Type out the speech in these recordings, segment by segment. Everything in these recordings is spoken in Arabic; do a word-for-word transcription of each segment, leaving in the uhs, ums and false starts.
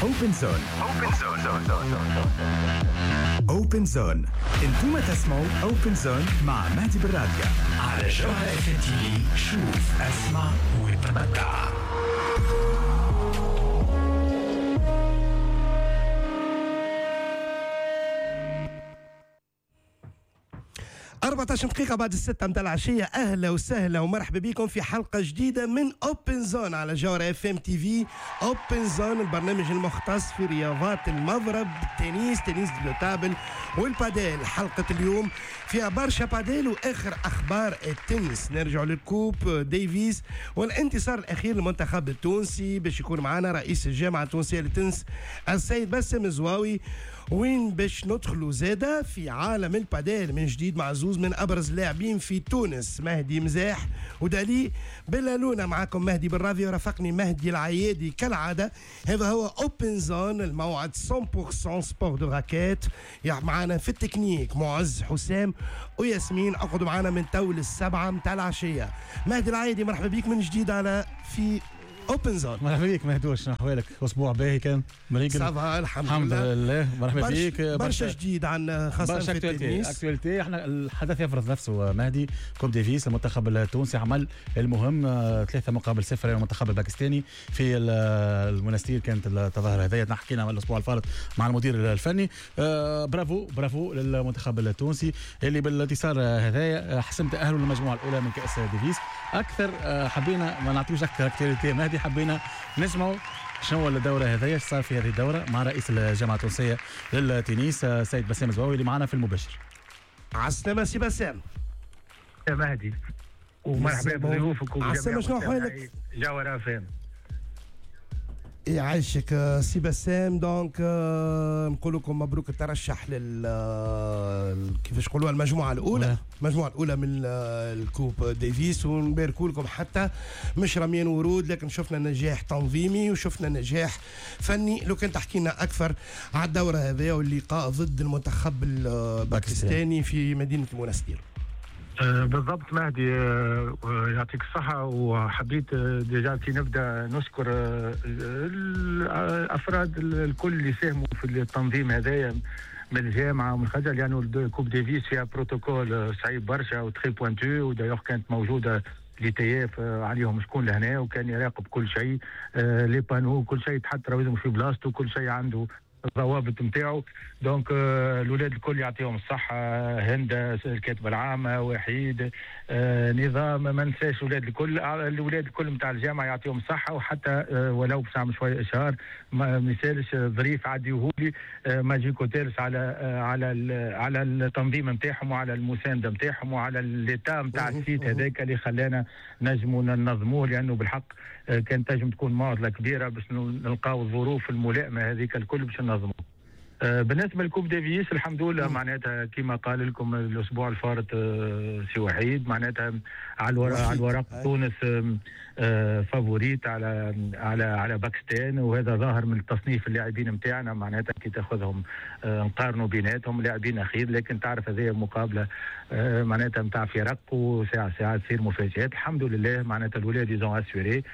اوبن زون. اوبن زون. اوبن زون. انتم تسمعوا اوبن زون مع مهدي بالراديو على جوهر اف ام تي في. شوف اسمع وتمتع. أربعة عشر دقيقة بعد الستة متاع العشية. أهلا وسهلا ومرحبا بكم في حلقة جديدة من أوبن زون على جوهر اف ام تي في. أوبن زون البرنامج المختص في رياضات المضرب، التنس، تنس التابل والباديل. حلقة اليوم فيها برشا باديل وآخر أخبار التنس. نرجع للكوب ديفيس والانتصار الأخير للمنتخب التونسي، باش يكون معنا رئيس الجامعة التونسية للتنس السيد باسم الزواوي. وين باش ندخلوا زادة في عالم الباديل من جديد مع زوز من أبرز اللاعبين في تونس، مهدي مزاح ودالي بلالونا. معكم مهدي بالراديو، رافقني مهدي العيادي كالعادة. هذا هو أوبن زون، الموعد مية بالمية سبور دو راكيت. معنا في التكنيك معز حسام وياسمين. اقعدوا معنا من تول السبعة متاع العشية. مهدي العيادي مرحبا بيك من جديد على في اوبن زون. مرحبا بيك مهدوش، شنو احوالك؟ اسبوع باهي كان مريقل؟ صافا الحمد, الحمد لله. لله مرحبا بيك. برشا جديد عن خاصه في التنس. اكتواليتي احنا الحدث يفرض نفسه مهدي. كوب ديفيس المنتخب التونسي عمل المهم، ثلاثه مقابل صفر المنتخب الباكستاني في المنستير. كانت التظاهره هذيا حكينا الاسبوع الفارط مع المدير الفني. برافو برافو للمنتخب التونسي اللي بالانتصار هذايا حسم تاهله للمجموعه الاولى من كاس ديفيس. اكثر حبينا ما نعطيوش اكثر اكتواليتي مهدي، حبينا نسمعوا شنو الدورة هذه، ايش صار في هذه الدورة مع رئيس الجامعة التونسية للتنس سيد باسم الزواوي اللي معنا في المباشر. عسلامة سي باسم. يا مهدي ومرحبا بضيوفك. عسلامة، شنو حوالك؟ جوهر اف ام. يعيشك سي باسم. دونك نقول لكم مبروك الترشح لل كيفاش نقولوا المجموعه الاولى، المجموعه الاولى من الكوب ديفيس. ونباركوا لكم حتى مش رميان ورود، لكن شفنا نجاح تنظيمي وشفنا نجاح فني. لو كان تحكي لنا اكثر على الدوره هذه واللقاء ضد المنتخب الباكستاني في مدينه المنستير. أه بالضبط مهدي. أه يعطيك الصحة. وحبيت أه ديجا كي نبدأ نشكر أه الأفراد الكل اللي ساهموا في التنظيم هذايا من الجامعة ومن الخجل، يعني الكوب ديفيس فيها بروتوكول صعيب برشا وتخي بوانتو، ودايوغ كانت موجودة ليتياف عليهم شكون لهنا وكان يراقب كل شيء. أه لي بانو كل شيء تحط رويزهم في بلاصتو، كل شيء عنده الضوابط نتاعو. دونك آه الاولاد الكل يعطيهم الصحه. هند الكاتبه العامه، وحيد آه نظام، ما ننساش الاولاد الكل الاولاد الكل نتاع الجامعه يعطيهم الصحه. وحتى آه ولو باش نعمل شويه اشهار، ما مثالش ظريف عديهولي آه ماجيكو تيرس على آه على على التنظيم نتاعهم وعلى المسانده نتاعهم وعلى الليتا نتاع السيت هذاك اللي خلانا نجموا ننظموه، لانه بالحق آه كانت تنجم تكون معضله كبيره باش نلقاو الظروف الملائمه هذيك الكل باش ننظموا. آه بالنسبه لكوب ديفيس الحمد لله معناتها كما قال لكم الاسبوع الفارط آه سي وحيد، معناتها على الورق على الورق تونس آه فافوريت على على على باكستان، وهذا ظاهر من تصنيف اللاعبين نتاعنا. معناتها كي تاخذهم آه نقارنوا بيناتهم لاعبين اخير، لكن تعرف هذه مقابله آه معناتها نتاع فرق وساعه ساعه تصير مفاجات. الحمد لله معناتها الولاد يزون اسيوري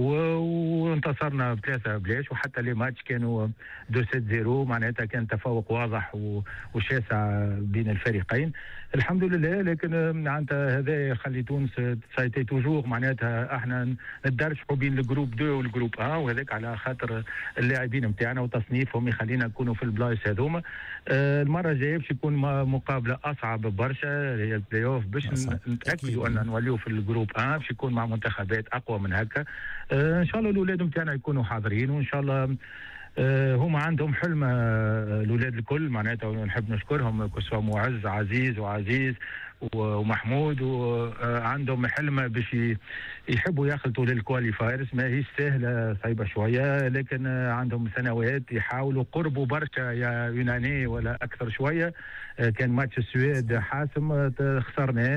وانتصرنا بثلاثه بلاش، وحتى لي ماتش كانوا اثنين صفر معناتها كان تفوق واضح وشاسع بين الفريقين الحمد لله. لكن معناتها هذا يخلي تونس سايتي توجور معناتها احنا ندرجحوا بين الجروب اثنين والجروب واحد، وهذاك على خاطر اللاعبين نتاعنا وتصنيفهم يخلينا نكونوا في البلايص هذوما. آه المره الجايه باش يكون مقابله اصعب برشا، هي البلاي اوف، باش نتاكدوا ان نوليو في الجروب واحد باش يكون مع منتخبات اقوى من هكا. آه ان شاء الله الاولاد نتاعنا يكونوا حاضرين، وان شاء الله أه هما عندهم حلم الاولاد الكل معناتها، ونحب نشكرهم كسوا معز عزيز وعزيز ومحمود، وعندهم حلم باش يحبوا يخلطوا للكواليفايرز. ما هيش سهله، صعيبه شويه، لكن عندهم سنوات يحاولوا قربوا برشا يا يوناني ولا اكثر شويه. كان ماتش السويد حاسم خسرناه،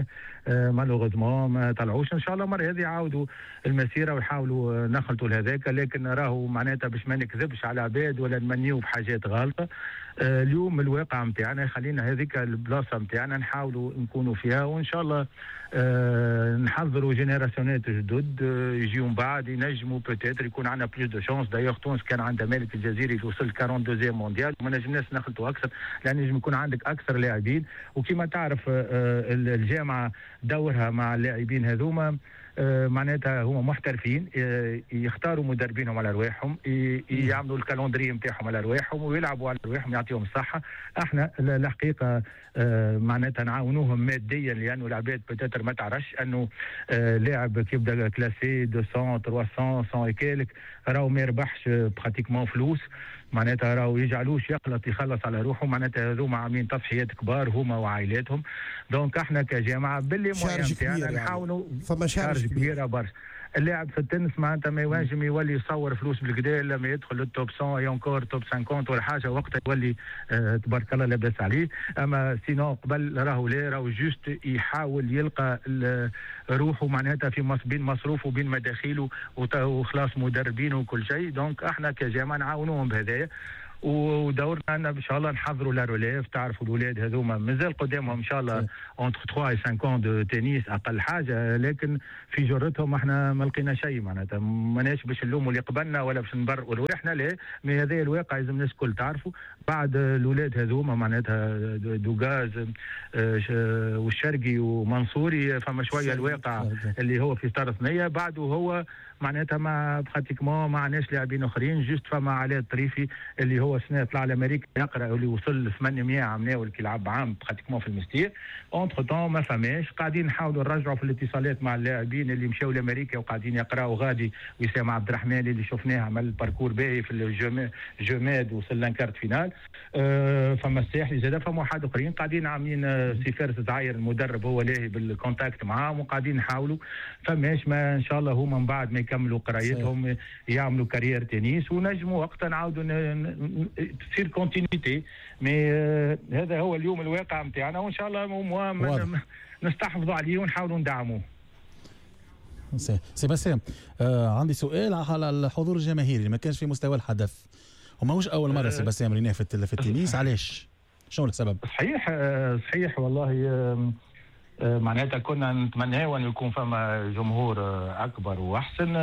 مالوغوزمون ما طلعوش. ان شاء الله المره هذه يعاودوا المسيره ويحاولوا نخلطوا لهذاك، لكن راهو معناتها باش ما نكذبش على عباد ولا نمنيو بحاجات غالطه. آه اليوم الواقع نتاعنا خلينا هذيك البلاصه نتاعنا نحاولوا نكونوا فيها، وان شاء الله آه نحضروا جينيراسيونات جدد آه يجيو من بعد ينجموا بوتيتر يكون عندنا بلوس دو شانس. دايوغ تونس كان عندها مالك الجزيري اللي وصل اثنين وأربعين مونديال وما نجمناش نخلطوا اكثر، لان ينجم يكون عندك اكثر لاعبين. وكما تعرف آه الجامعه دورها مع اللاعبين هذوما آه معناتها هما محترفين، آه يختاروا مدربينهم على رواحهم، يعملوا الكالندري نتاعهم على رواحهم ويلعبوا على رواحهم يعطيهم الصحه. احنا الحقيقه آه معناتها نعاونوهم ماديا، لانه العباد بتاتر ما تعرفش انه آه لاعب كيبدا كلاسي مئتين ثلاثمئة مئة وكالك راهو ما يربحش براتيكمون فلوس، معناتها راهو يجعلوش يقلط يخلص على روحه. معناتها هذوما عاملين تضحيات كبار هما وعائلاتهم. دونك احنا كجامعه باللي موان تاعنا نحاولوا فما شارج كبيره برشا. اللاعب في التنس معناتها ما يواجم يولي يصور فلوس بالكدا لما يدخل التوب مئة يونكور توب خمسين ولا حاجه، وقتها يولي آه تبارك الله لاباس عليه. اما سينو قبل راهو لا راهو جوست يحاول يلقى روحه معناتها في بين مصروفه وبين مداخيله وخلاص مدربين وكل شيء. دونك احنا كجامعه نعاونوهم بهذايا، ودورنا ان ان شاء الله نحضروا لا روليف. تعرفوا الاولاد هذوما مازال قدامهم ان شاء الله اونتر ثلاثة و خمسة دو تنس اقل حاجه، لكن في جرتهم احنا ما لقينا شيء. معناتها ماناش باش نلوموا اللي قبلنا ولا باش نبرئوا رواحنا، لا مي هذا الواقع لازم الناس الكل تعرفوا. بعد الاولاد هذوما معناتها دوغاز والشرقي ومنصوري فما شويه الواقع اللي هو في ستار ثنيه، بعده هو معناتها ما براتيكمون ما عناش لاعبين اخرين. جوست فما علاء الطريفي اللي هو سنه طلع لامريكا يقرا واللي وصل ل ثمانمئة عام واللي يلعب عام براتيكمون في المستير. اونتر تون ما فماش، قاعدين نحاولوا نرجعوا في الاتصالات مع اللاعبين اللي مشاو لامريكا وقاعدين يقراوا. غادي وسام عبد الرحمن اللي شفناه عمل باركور باهي في الجماد وصل لانكارت فينال. أه فما الساحلي زاد فما واحد اخرين قاعدين عاملين سي فارس زعير المدرب هو لاهي بالكونتاكت معاهم وقاعدين نحاولوا. فماش ما ان شاء الله هما من بعد ما يكملوا قرايتهم يعملوا كارير تنس ونجموا وقتها نعاودوا تصير كونتينيتي. مي هذا هو اليوم الواقع نتاعنا، وان شاء الله نستحفظوا عليه ونحاولوا ندعموه. سي سي بسام آه عندي سؤال على الحضور الجماهيري اللي ما كانش في مستوى الحدث، وماهوش اول مره سي بسام ريناه في في التنس. علاش؟ شنو السبب؟ صحيح صحيح والله معناتها كنا نتمناو ان يكون فما جمهور اكبر واحسن.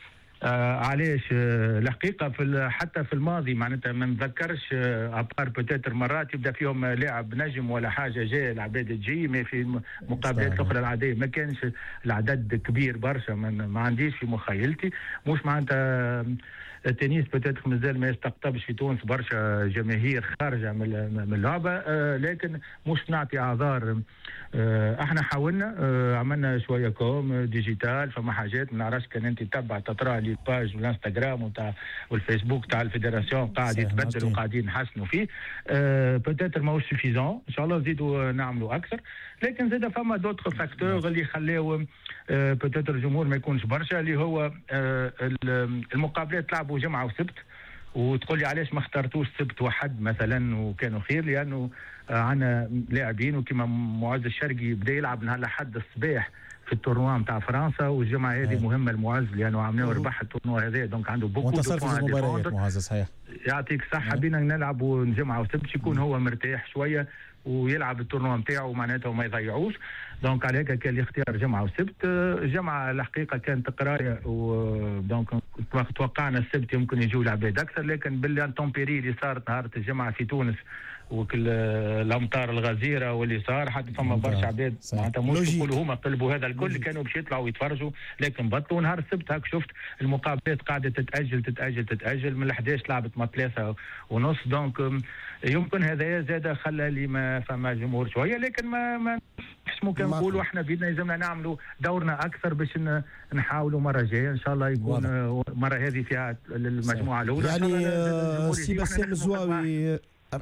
آه علاش؟ آه الحقيقه في حتى في الماضي معناتها ما نتذكرش ابار بوتيتر مرات يبدا فيهم لاعب نجم ولا حاجه جاي العباد تجي، ما في المقابلات الاخرى العاديه ما كانش العدد كبير برشا. ما عنديش في مخيلتي مش معناتها التنس بتاتر مازال ما يستقطبش في تونس برشا جماهير خارجه من اللعبه، آه لكن مش نعطي اعذار. آه احنا حاولنا آه عملنا شويه كوم ديجيتال، فما حاجات ما نعرفش كان انت تتبع تطرا لي باج والانستغرام وتاع والفيسبوك تاع الفيدراسيون قاعد يتبدل وقاعدين نحسنوا فيه. آه بتاتر ماهوش سوفيزون، ان شاء الله نزيدوا نعملوا اكثر. لكن زاد فما دوتر فاكتور اللي خلاو آه بتاتر الجمهور ما يكونش برشا، اللي هو آه المقابلات تلعبوا جمعه وسبت، وتقول لي علاش ما اخترتوش سبت وحد مثلا وكانوا خير، لانه عندنا لاعبين وكما معز الشرقي بدا يلعب نهار الاحد الصباح في التورنوا نتاع فرنسا، والجمعه هذه مهمه المعز لانه عملنا ربح التورنوا هذا. دونك عنده بوكو دو بوان معز. صحيح يعطيك الصحه. بينا نلعبوا جمعه وسبت يكون هو مرتاح شويه ويلعب التورنوا نتاعو معناتها وما يضيعوش. دونك على هيك كان الاختيار جمعه وسبت. جمعه الحقيقه كانت قرايه ودونك توقعنا السبت يمكن يجوا العباد اكثر، لكن بالانتومبيري اللي صارت نهار الجمعه في تونس وكل الامطار الغزيره واللي صار حتى فما برشا عباد معناتها مش يقولوا هما طلبوا هذا الكل، كانوا باش يطلعوا يتفرجوا لكن بطلوا. نهار السبت هاك شفت المقابلات قاعده تتاجل تتاجل تتاجل من الحداش لعبت ما ثلاثه ونص. دونك يمكن هذا زاد خلى لي ما فما جمهور شويه، لكن ما ما مش ممكن نقولوا احنا بيدنا لازمنا نعملوا دورنا اكثر باش نحاولوا مره جايه ان شاء الله يكون مره هذه فيها المجموعه الاولى. يعني سي بسام الزواوي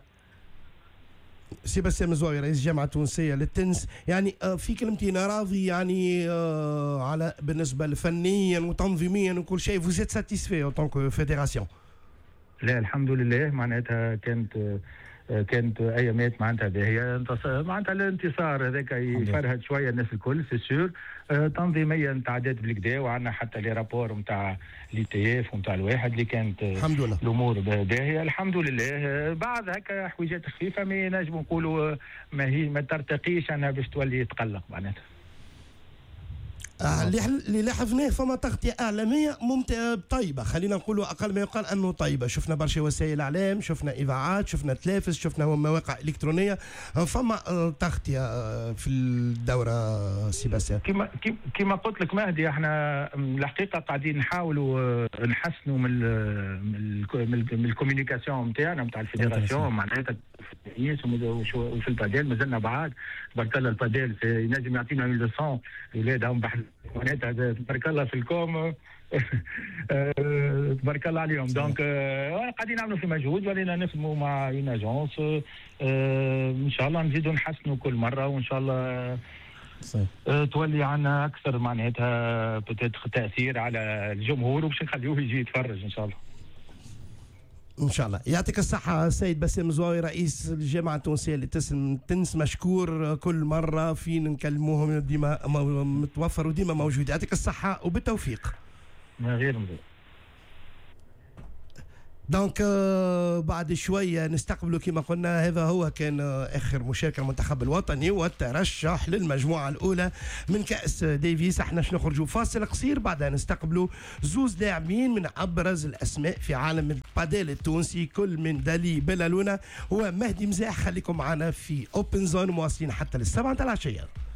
سي بسام الزواوي رئيس الجامعه التونسيه للتنس، يعني في كلمتين راضي يعني على بالنسبه فنيا وتنظيميا وكل شيء، vous êtes satisfait en tant que fédération؟ لا الحمد لله معناتها كانت كانت ايامات معناتها باهيه، معناتها الانتصار هذاك يفرهد شويه الناس الكل سي سور. تنظيميا تعدات بالكدا، وعندنا حتى لي رابور نتاع لي تي اف ونتاع الواحد اللي كانت الحمد لله الامور باهيه الحمد لله. بعض هكا حويجات خفيفه ما نجموا نقولوا ما هي ما ترتقيش انها باش تولي تقلق معناتها. اللي اللي لاحظناه فما تغطيه اعلاميه ممتعه طيبه، خلينا نقولوا اقل ما يقال انه طيبه. شفنا برشا وسائل اعلام، شفنا اذاعات، شفنا تلافز، شفنا مواقع الكترونيه، فما تغطيه في الدوره سي باسم. كما كما قلت لك مهدي، احنا الحقيقه قاعدين نحاولوا نحسنوا من من الكوميونيكاسيون نتاعنا نتاع الفيدراسيون معناتها وفي الباديل مازلنا بعاد. تبارك الله الباديل ينجم يعطينا اون لوسون ولادهم بحث معناتها تبارك الله في الكوم تبارك الله عليهم. دونك قاعدين نعملوا في مجهود، ولينا نخدموا مع اون اجونس ان شاء الله نزيدوا نحسنوا كل مره، وان شاء الله صحيح. تولي عنا اكثر معناتها بتاتخ تاثير على الجمهور، وباش نخليوه يجي يتفرج ان شاء الله ان شاء الله. يعطيك الصحه سيد باسم زواوي رئيس الجامعه التونسيه للتنس، مشكور كل مره فين نكلموهم ديما متوفر وديما موجود. يعطيك الصحه وبالتوفيق. ما غير مزيد. دونك بعد شويه نستقبلوا كما قلنا. هذا هو كان اخر مشاركه المنتخب الوطني والترشح للمجموعه الاولى من كاس ديفيس. احنا باش نخرجوا فاصل قصير، بعدها نستقبلوا زوز لاعبين من ابرز الاسماء في عالم الباديل التونسي، كل من دالي بلالونا ومهدي مزاح. خليكم معنا في اوبن زون مواصلين حتى للسبعة العشيه.